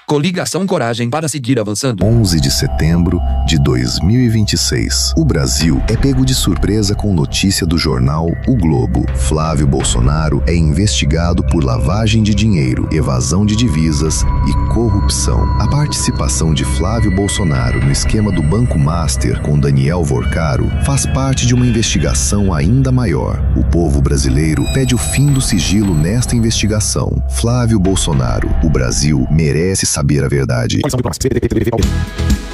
Coligação Coragem para seguir avançando. 11 de setembro de 2026. O Brasil é pego de surpresa com notícia do jornal O Globo. Flávio Bolsonaro é investigado por lavagem de dinheiro, evasão de divisas e corrupção. A participação de Flávio Bolsonaro no esquema do Banco Master com Daniel Vorcaro faz parte de uma investigação ainda maior. O povo brasileiro pede o fim do sigilo nesta investigação. Flávio Bolsonaro, o Brasil merece saber a verdade.